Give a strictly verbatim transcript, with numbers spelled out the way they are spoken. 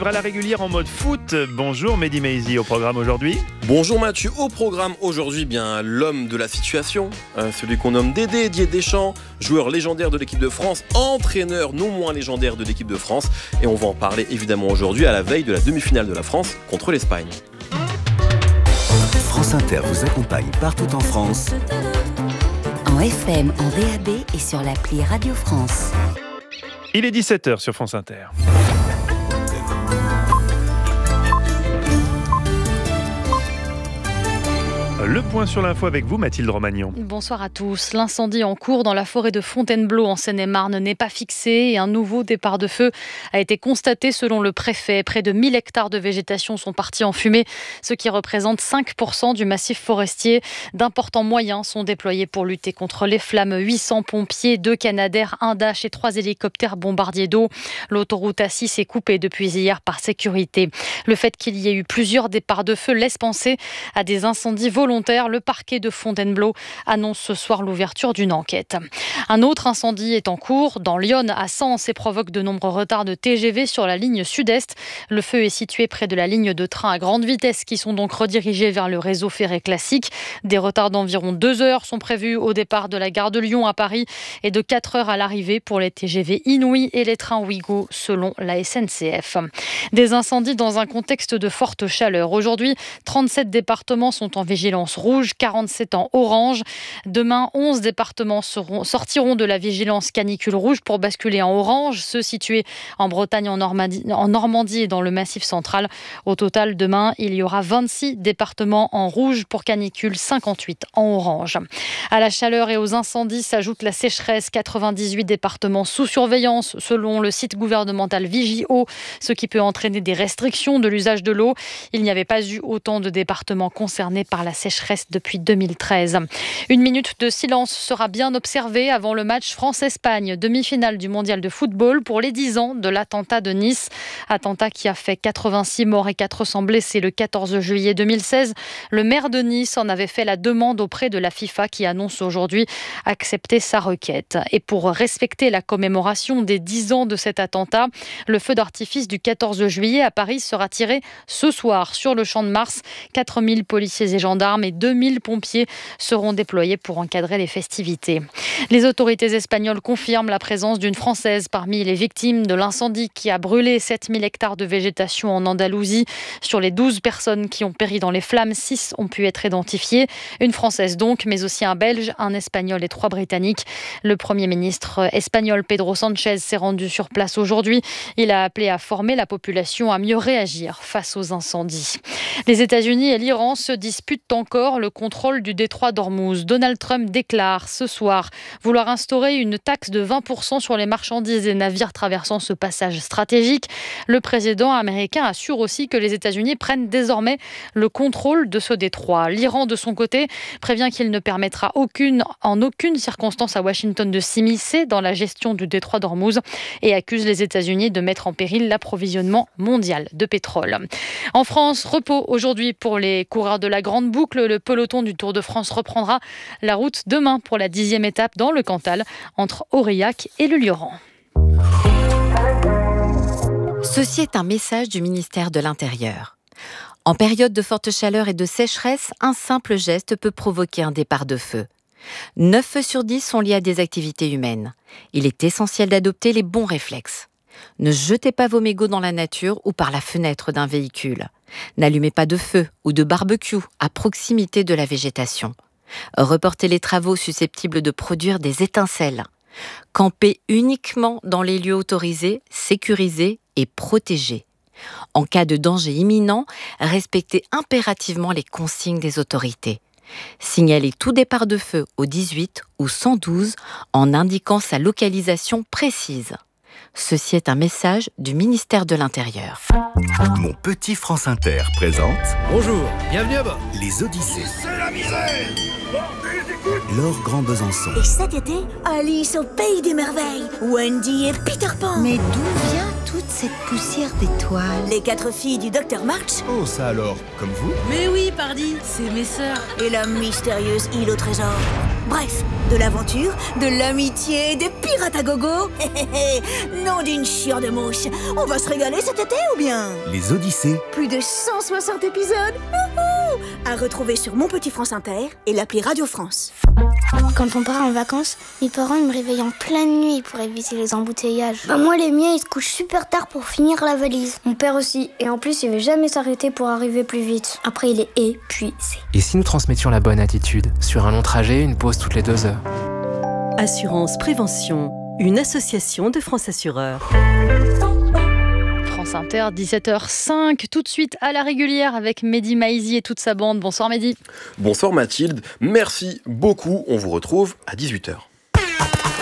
À la régulière en mode foot, bonjour Mehdi Maizi au programme aujourd'hui. Bonjour Mathieu, au programme aujourd'hui, bien l'homme de la situation, euh, celui qu'on nomme Dédé Didier Deschamps, joueur légendaire de l'équipe de France, entraîneur non moins légendaire de l'équipe de France, et on va en parler évidemment aujourd'hui à la veille de la demi-finale de la France contre l'Espagne. France Inter vous accompagne partout en France. En F M, en D A B et sur l'appli Radio France. Il est dix-sept heures sur France Inter. Le point sur l'info avec vous, Mathilde Romagnon. Bonsoir à tous. L'incendie en cours dans la forêt de Fontainebleau en Seine-et-Marne n'est pas fixé et un nouveau départ de feu a été constaté selon le préfet. Près de mille hectares de végétation sont partis en fumée, ce qui représente cinq pour cent du massif forestier. D'importants moyens sont déployés pour lutter contre les flammes. huit cents pompiers, deux Canadair, un Dash et trois hélicoptères bombardiers d'eau. L'autoroute A six est coupée depuis hier par sécurité. Le fait qu'il y ait eu plusieurs départs de feu laisse penser à des incendies volontaires. Le parquet de Fontainebleau annonce ce soir l'ouverture d'une enquête. Un autre incendie est en cours dans l'Yonne à Sens et provoque de nombreux retards de T G V sur la ligne sud-est. Le feu est situé près de la ligne de train à grande vitesse qui sont donc redirigés vers le réseau ferré classique. Des retards d'environ deux heures sont prévus au départ de la gare de Lyon à Paris et de quatre heures à l'arrivée pour les T G V Inouï et les trains Ouigo selon la S N C F. Des incendies dans un contexte de forte chaleur. Aujourd'hui, trente-sept départements sont en vigilance rouge, quarante-sept en orange. Demain, onze départements seront, sortiront de la vigilance canicule rouge pour basculer en orange, ceux situés en Bretagne, en Normandie, en Normandie et dans le Massif central. Au total, demain, il y aura vingt-six départements en rouge pour canicule, cinquante-huit en orange. À la chaleur et aux incendies s'ajoute la sécheresse, quatre-vingt-dix-huit départements sous surveillance selon le site gouvernemental Vigio, ce qui peut entraîner des restrictions de l'usage de l'eau. Il n'y avait pas eu autant de départements concernés par la sécheresse depuis deux mille treize. Une minute de silence sera bien observée avant le match France-Espagne, demi-finale du mondial de football pour les dix ans de l'attentat de Nice. Attentat qui a fait quatre-vingt-six morts et quatre cents blessés le quatorze juillet deux mille seize. Le maire de Nice en avait fait la demande auprès de la FIFA qui annonce aujourd'hui accepter sa requête. Et pour respecter la commémoration des dix ans de cet attentat, le feu d'artifice du quatorze juillet à Paris sera tiré ce soir sur le Champ de Mars. quatre mille policiers et gendarmes et deux mille pompiers seront déployés pour encadrer les festivités. Les autorités espagnoles confirment la présence d'une Française parmi les victimes de l'incendie qui a brûlé sept mille hectares de végétation en Andalousie. Sur les douze personnes qui ont péri dans les flammes, six ont pu être identifiées. Une Française donc, mais aussi un Belge, un Espagnol et trois Britanniques. Le Premier ministre espagnol Pedro Sánchez s'est rendu sur place aujourd'hui. Il a appelé à former la population à mieux réagir face aux incendies. Les États-Unis et l'Iran se disputent encore le contrôle du détroit d'Ormuz. Donald Trump déclare ce soir vouloir instaurer une taxe de vingt pour cent sur les marchandises et navires traversant ce passage stratégique. Le président américain assure aussi que les États-Unis prennent désormais le contrôle de ce détroit. L'Iran, de son côté, prévient qu'il ne permettra aucune, en aucune circonstance à Washington de s'immiscer dans la gestion du détroit d'Ormuz et accuse les États-Unis de mettre en péril l'approvisionnement mondial de pétrole. En France, repos aujourd'hui pour les coureurs de la Grande Boucle. Le peloton du Tour de France reprendra la route demain pour la dixième étape dans le Cantal entre Aurillac et le Lioran. Ceci est un message du ministère de l'Intérieur. En période de forte chaleur et de sécheresse, un simple geste peut provoquer un départ de feu. neuf feux sur dix sont liés à des activités humaines. Il est essentiel d'adopter les bons réflexes. Ne jetez pas vos mégots dans la nature ou par la fenêtre d'un véhicule. N'allumez pas de feu ou de barbecue à proximité de la végétation. Reportez les travaux susceptibles de produire des étincelles. Campez uniquement dans les lieux autorisés, sécurisés et protégés. En cas de danger imminent, respectez impérativement les consignes des autorités. Signalez tout départ de feu au dix-huit ou cent douze en indiquant sa localisation précise. Ceci est un message du ministère de l'Intérieur. Mon petit France Inter présente... Bonjour, bienvenue à bord. Les Odyssées. C'est la misère. Laure Grand Besançon. Et cet été, Alice au Pays des Merveilles. Wendy et Peter Pan. Mais d'où vient toute cette poussière d'étoiles? Les quatre filles du docteur March. Oh, ça alors, comme vous? Mais oui, pardi, c'est mes sœurs. Et la mystérieuse île au trésor. Bref, de l'aventure, de l'amitié, des pirates à gogo. Non d'une chiure de mouche. On va se régaler cet été ou bien? Les Odyssées. Plus de cent soixante épisodes. Wouhou, à retrouver sur Mon Petit France Inter et l'appli Radio France. Quand on part en vacances, mes parents ils me réveillent en pleine nuit pour éviter les embouteillages. Bah moi les miens ils se couchent super tard pour finir la valise. Mon père aussi, et en plus il veut jamais s'arrêter pour arriver plus vite. Après il est épuisé. Et si nous transmettions la bonne attitude? Sur un long trajet, une pause toutes les deux heures. Assurance Prévention, une association de France Assureurs. France Inter, dix-sept heures cinq, tout de suite à la régulière avec Mehdi Maizi et toute sa bande. Bonsoir Mehdi. Bonsoir Mathilde, merci beaucoup. On vous retrouve à dix-huit heures.